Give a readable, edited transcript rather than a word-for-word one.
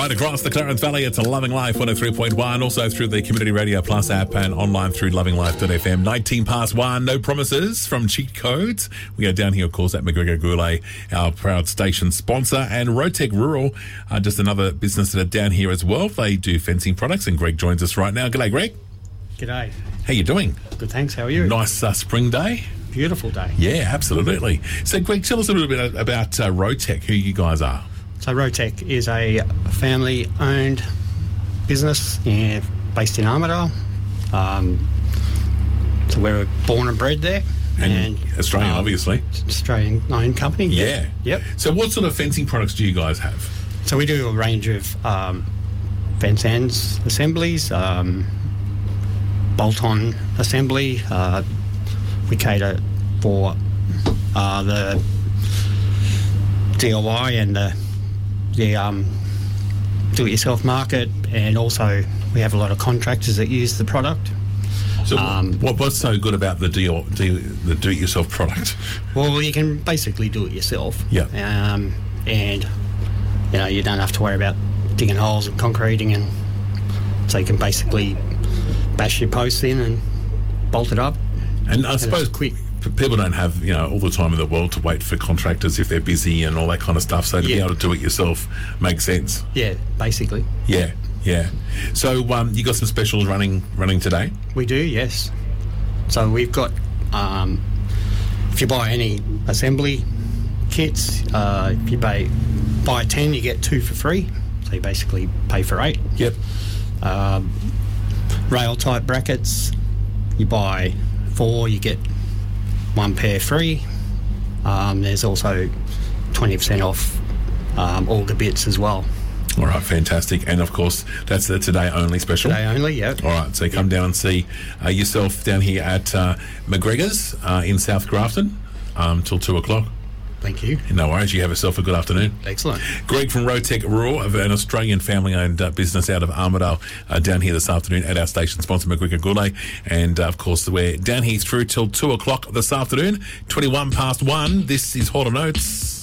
Right across the Clarence Valley, it's a Loving Life 103.1, also through the Community Radio Plus app and online through lovinglife.fm. 19 past 1, no promises from Cheat Codes. We are down here, of course, at McGregor Goulet, our proud station sponsor, and Rotec Rural, just another business that are down here as well. They do fencing products, and Greg joins us right now. G'day, Greg. G'day. How you doing? Good, thanks. How are you? Nice spring day. Beautiful day. Yeah, absolutely. So, Greg, tell us a little bit about Rotec, who you guys are. So Rotec is a family-owned business based in Armidale. So we were born and bred there. And Australian, obviously. Australian-owned company. Yeah. Yep. So what sort of fencing products do you guys have? So we do a range of fence ends assemblies, bolt-on assembly. We cater for the DIY and the do-it-yourself market, and also we have a lot of contractors that use the product. So what's so good about the do-it-yourself product? Well, you can basically do it yourself. Yeah. And you don't have to worry about digging holes and concreting, and so you can basically bash your posts in and bolt it up. And I suppose quick. People don't have all the time in the world to wait for contractors if they're busy and all that kind of stuff. So to be able to do it yourself makes sense. Yeah, basically. Yeah. So you got some specials running today? We do, yes. So we've got if you buy any assembly kits, if you buy 10, you get 2 for free. So you basically pay for 8. Yep. Rail type brackets, you buy 4, you get 1 pair free. There's also 20% off auger bits as well. All right, fantastic. And of course, that's the today only special. Today only, yeah. All right, so come down and see yourself down here at McGregor's in South Grafton till 2 o'clock. Thank you. No worries. You have yourself a good afternoon. Excellent. Greg from Rotec Rural, an Australian family-owned business out of Armidale, down here this afternoon at our station sponsor, McGregor Goulet. And, of course, we're down here through till 2 o'clock this afternoon, 21 past 1. This is Hall & Oates.